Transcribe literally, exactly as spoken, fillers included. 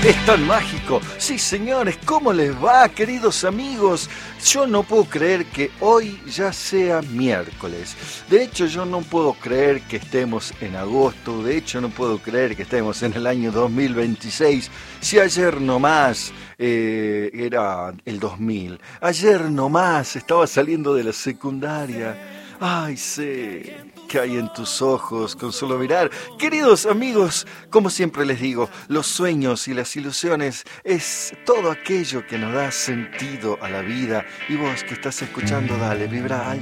Es tan mágico. Sí, señores, ¿cómo les va, queridos amigos? Yo no puedo creer que hoy ya sea miércoles. De hecho, yo no puedo creer que estemos en agosto. De hecho, no puedo creer que estemos en el año dos mil veintiséis. Si ayer nomás eh, era el dos mil. Ayer nomás estaba saliendo de la secundaria. Ay, sé que hay en tus ojos con solo mirar. Queridos amigos, como siempre les digo, los sueños y las ilusiones es todo aquello que nos da sentido a la vida. Y vos que estás escuchando, dale, vibra alto.